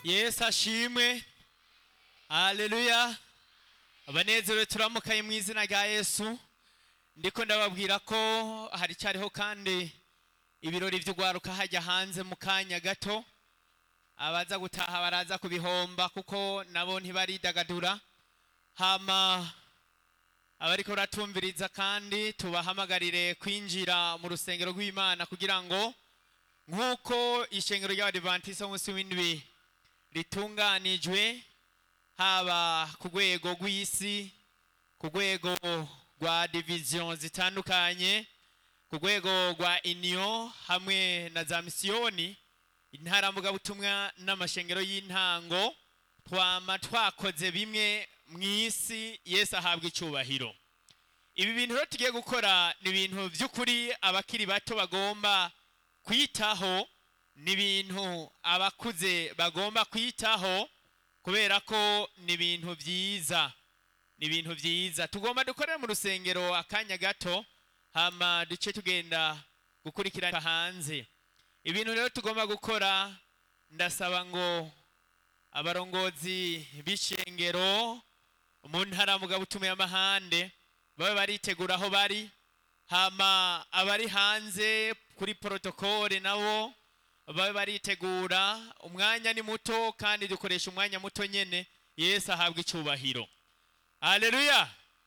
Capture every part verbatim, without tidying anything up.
Yesu ashimwe. Haleluya. Abanezero turamukaye mu izina rya Yesu. Ndiko ndababwira ko hari cyariho kandi ibirori vy'ugwaruka hajya hanze mu kanya gato. Abaza gutaha baraza kubihomba kuko nabo ntibaridagadura. Hama abariko ratumviriza kandi tubahamagarire kwinjira mu rusengero rw'Imana kugira ngo nkuko ishengero ry'Abadventiste umunsi w'indwi ritunganijwe haba ku rwego rw'isi, ku rwego rwa division zitandukanye, ku rwego rwa union hamwe na za misiyoni, intara mvugabutumwa n'amashengero y'intango, twama twakoze bimwe mw'isi. Yesu ahabwa icubahiro. Ibi bintu rero tugiye gukora ni ibintu by'ukuri abakiri bato bagomba kwitaho, ni ibintu abakuze bagomba kwitaho kubera ko ni ibintu byiza, ni ibintu byiza tugomba dukorera mu rusengero akanya gato, hama duce tugenda gukurikirana hanze. Ibintu rero tugomba gukora, ndasaba ngo abarongozi b'ishengero mu ntara mvugabutumwa y'amahande babe baritegura aho bari, hama abari hanze kuri protokole nabo babe baritegura. Umwanya ni muto kandi dukoresha umwanya muto nyene. Yesu ahabwa icubahiro. Haleluya.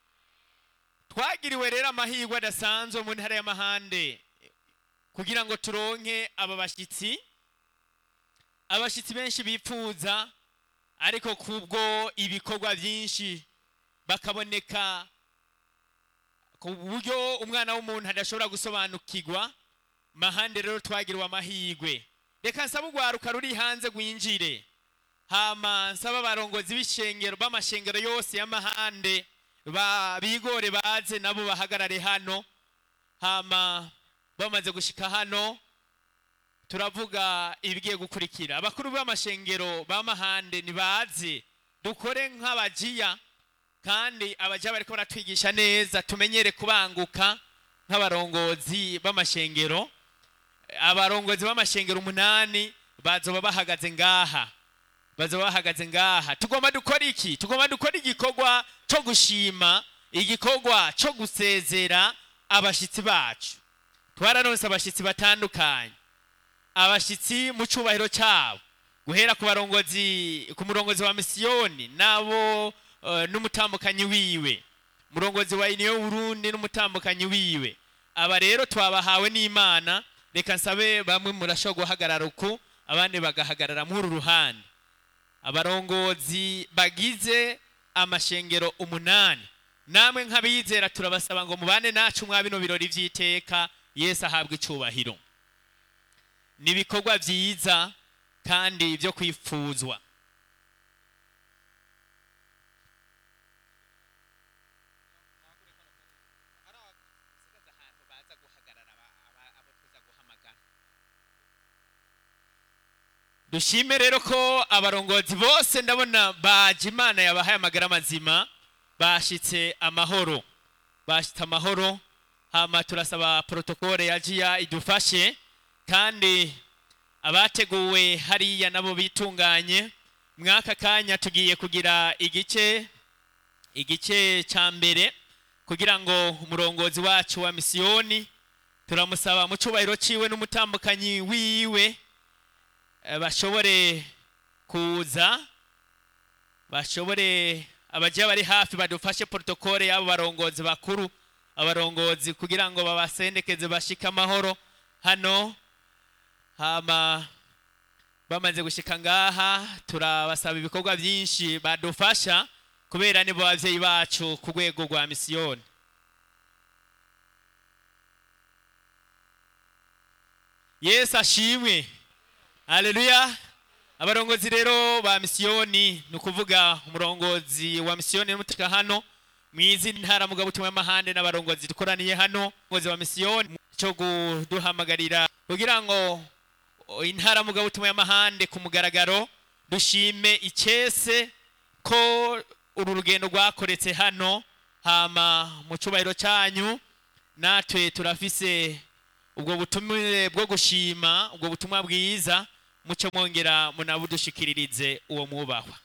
Twagiriwe rero amahirwe adasanzwe mu ntara y'amahande kugira ngo turonke aba bashitsi, abashitsi benshi bipfuza ariko kubwo ibikorwa byinshi bakaboneka ku buryo umwana w'umuntu adashobora gusobanukirwa. Mahande rero twagiriwe amahirwe. Reka nsaba ugwaruka ruri hanze gwinjire, hama nsaba abarongozi b'ishengero b'amashengero yose y'amahande ba bigore baze nabo bahagarare hano. Hama bamaze gushika hano turavuga ibigiye gukurikira. Abakuru b'amashengero b'amahande nibaze dukore nk'abajiya, kandi abajiya bariko baratwigisha neza, tumenyere kubanguka nk'abarongozi b'amashengero. Abarongozi b'amashengero umunani bazoba bahagaze ngaha, bazoba bahagaze ngaha. Tugomba dukora iki? Tugomba dukora igikorwa cyo gushima, igikorwa cyo gusezera abashitsi bacu. Twararonse abashitsi batandukanye, abashitsi mu cubahiro cyabo, guhera ku barongozi, ku murongozi wa misiyoni nabo uh, n'umutambukanyi wiwe, murongozi wa union Burundi n'umutambukanyi wiwe. Aba rero twabahawe n'Imana. Reka nsabe bamwe murasho guhagarara uku, abandi bagahagarara muri ruhande. Abarongozi bagize amashengero umunani, namwe nk'abizera turabasaba ngo mubane nacu mwa bino birori vy'iteka. Yesu ahabwa icubahiro. Ni ibikorwa byiza kandi byo kwifuzwa. Dushime rero ko abarongozi bose ndabona baje, Imana yabahaye amagara mazima, bashitse amahoro, bashitse amahoro. Hama turasaba protokole yajiya idufashe, kandi abateguwe hariya nabo bitunganye. Mwaka kanya tugiye kugira igice igice ca mbere kugira ngo umurongozi wacu wa misiyoni turamusaba mu cubahiro ciwe n'umutambukanyi wiwe bashobore kuza, bashobore abaje bari hafi badufashe protokole y'abo barongozi bakuru, abarongozi kugira ngo babasendekeze bashika amahoro hano. Hama bamaze gushika ngaha turabasaba ibikorwa byinshi badufasha kubera nibo bavyeyi bacu ku rwego rwa misiyoni. Yesu ashimwe. Haleluya. Abarongozi rero ba misiyoni, nukuvuga umurongozi wa misiyoni n'umutika hano mwizi ntara mugabutumwa y'amahande n'abarongozi dukoraniye hano, umurongozi wa misiyoni cyo guduhamagarira kugira ngo intara mugabutumwa y'amahande ku mugaragaro dushime icese ko uru rugendo rwakoretse hano. Hama mu cubahiro cyanyu natwe turafise ubwo butumire bwo gushima, ubwo butumwa bwiza muco mwongera munabudushikiririze uwo mwubahwa.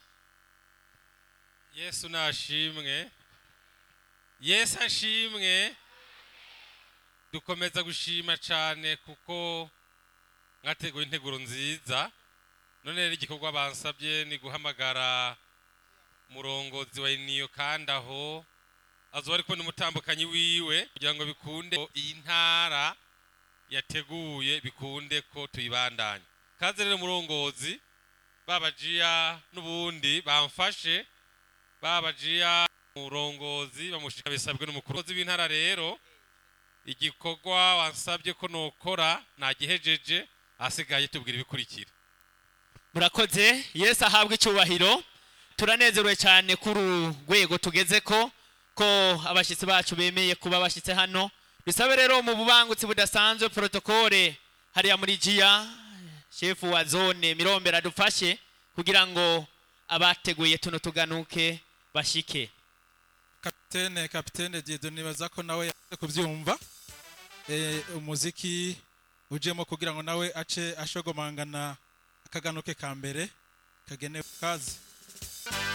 Yesu nashimwe. Yesu ashimwe. Dukomeza gushima cyane kuko mwateguye integuro nziza. None rero igikorwa bansabye ni guhamagara murongozi wa iniyo kandi aho azoba ariko n'umutambukanyi wiwe kugira ngo bikunde iyi ntara yateguye bikunde ko tuyibandanya. Kaze rero murongozi babajiya n'ubundi bamfashe babajiya murongozi bamushika bisabwe n'umukuru w'intara. Rero igikorwa wansabye ko nokora nagihejeje, asigaye tubwira ibikurikira. Murakoze. Yesu ahabwe icyubahiro. Turanezerewe cyane kuri urwego tugeze ko ko abashitsi bacu bemeye kuba bashitse hano. Bisabe rero mu bubangutsi budasanzwe protokole hariya muri Jia shefu wa zone Mirombera dufashe kugira ngo abateguye tuno tuganuke bashike. Kapitene kapitene Dieudonné nibaza ko nawe yaje kuvyumva eh umuziki ujemo kugira ngo nawe ace ashogomangana akaganuke ka mbere kagenewe kazi.